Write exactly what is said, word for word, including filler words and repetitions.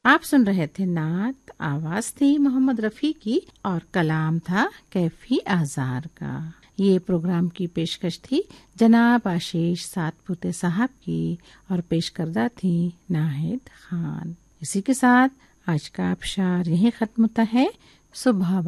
आप सुन रहे थे नात, आवाज थी मोहम्मद रफी की और कलाम था कैफी आजार का। ये प्रोग्राम की पेशकश थी जनाब आशीष सातपुते साहब की और पेशकर्दा थी नाहिद खान। इसी के साथ आज का आबशार यहीं खत्म होता है। सुबह